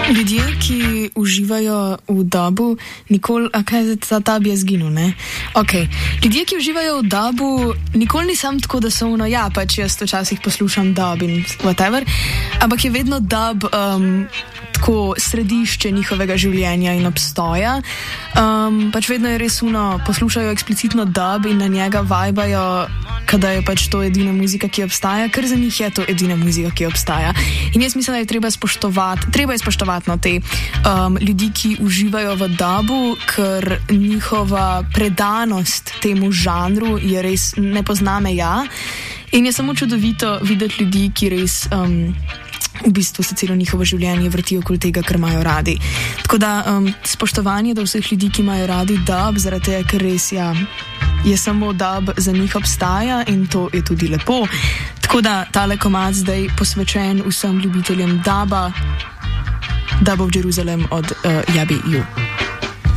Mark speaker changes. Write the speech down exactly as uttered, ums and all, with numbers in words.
Speaker 1: Ljudje, ki uživajo v dubu, nikoli, a kaj je ta dub je zginil, ne? Ok. Ljudje, ki uživajo v dubu, nikoli nisem tako, da so ono, ja, pač jaz včasih poslušam dub in whatever, ampak je vedno dub um, tako središče njihovega življenja in obstoja. Um, pač vedno je res ono, poslušajo eksplicitno dub in na njega vajbajo, kada je pač to edina muzika, ki obstaja, ker za njih je to edina muzika, ki obstaja. In jaz mislim, da je treba spoštovati, treba je spoštovati na te um, ljudi, ki uživajo v dubu, ker njihova predanost temu žanru je res ne pozna meja. In je samo čudovito videti ljudi, ki res um, v bistvu se celo njihovo življenje vrtijo okoli tega, kar imajo radi. Tako da um, spoštovanje do vseh ljudi, ki imajo radi dub, zaradi tega, ker res ja, je samo dub za njih obstaja in to je tudi lepo. Tako da tale komad zdaj posvečen vsem ljubiteljem duba, Dub of Jerusalem od uh, Yabi You.